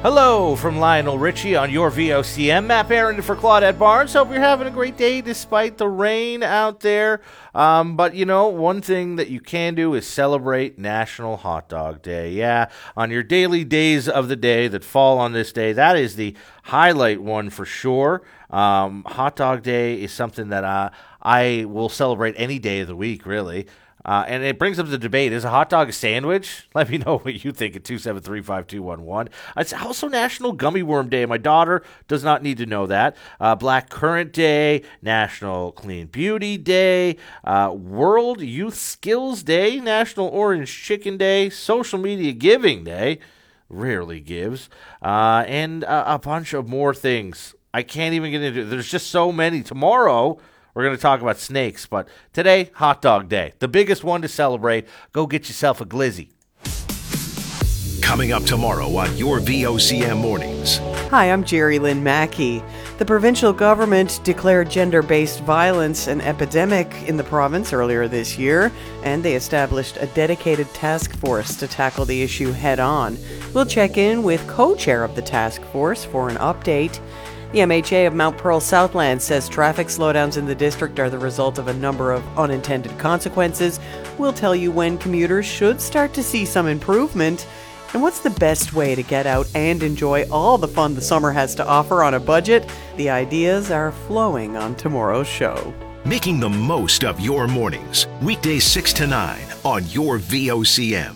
Hello from Lionel Richie on your VOCM. Matt Barron for Claudette Barnes. Hope you're having a great day despite the rain out there. But, you know, one thing that you can do is celebrate National Hot Dog Day. Yeah, on your daily days of the day that fall on this day, that is the highlight one for sure. Hot Dog Day is something that I will celebrate any day of the week, really. And it brings up the debate, is a hot dog a sandwich? Let me know what you think at 273-5211. It's also National Gummy Worm Day. My daughter does not need to know that. Black Currant Day, National Clean Beauty Day, World Youth Skills Day, National Orange Chicken Day, Social Media Giving Day, rarely gives, and a bunch of more things. I can't even get into it. There's just so many. Tomorrow, we're going to talk about snakes, but today, Hot Dog Day. The biggest one to celebrate. Go get yourself a glizzy. Coming up tomorrow on your VOCM Mornings. Hi, I'm Jerry Lynn Mackey. The provincial government declared gender-based violence an epidemic in the province earlier this year, and they established a dedicated task force to tackle the issue head-on. We'll check in with co-chair of the task force for an update. The MHA of Mount Pearl Southland says traffic slowdowns in the district are the result of a number of unintended consequences. We'll tell you when commuters should start to see some improvement. And what's the best way to get out and enjoy all the fun the summer has to offer on a budget? The ideas are flowing on tomorrow's show. Making the most of your mornings. Weekdays 6 to 9 on your VOCM.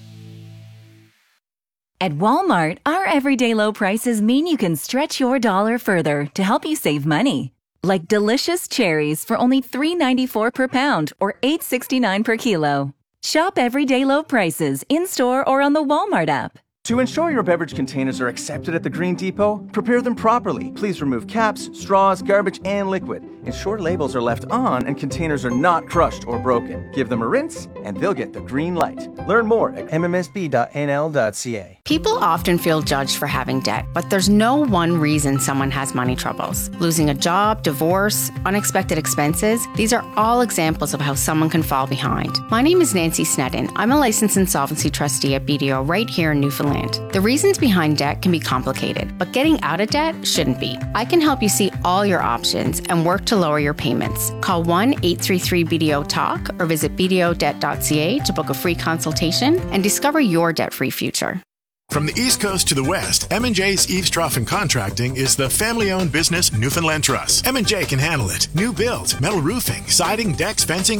At Walmart, our everyday low prices mean you can stretch your dollar further to help you save money. Like delicious cherries for only $3.94 per pound or $8.69 per kilo. Shop everyday low prices in-store or on the Walmart app. To ensure your beverage containers are accepted at the Green Depot, prepare them properly. Please remove caps, straws, garbage, and liquid. Ensure labels are left on and containers are not crushed or broken. Give them a rinse and they'll get the green light. Learn more at mmsb.nl.ca. People often feel judged for having debt, but there's no one reason someone has money troubles. Losing a job, divorce, unexpected expenses, these are all examples of how someone can fall behind. My name is Nancy Snedden. I'm a licensed insolvency trustee at BDO right here in Newfoundland. The reasons behind debt can be complicated, but getting out of debt shouldn't be. I can help you see all your options and work to lower your payments. Call 1-833-BDO-TALK or visit bdodebt.ca to book a free consultation and discover your debt-free future. From the East Coast to the West, M&J's Eaves Trough and Contracting is the family-owned business Newfoundland Trust. M&J can handle it. New builds, metal roofing, siding, decks, fencing,